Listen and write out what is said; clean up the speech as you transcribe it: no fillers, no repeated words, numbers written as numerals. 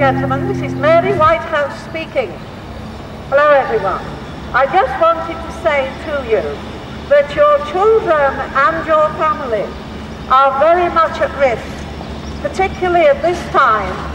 gentlemen, this is Mary Whitehouse speaking. Hello everyone. I just wanted to say to you that your children and your families are very much at risk, particularly at this time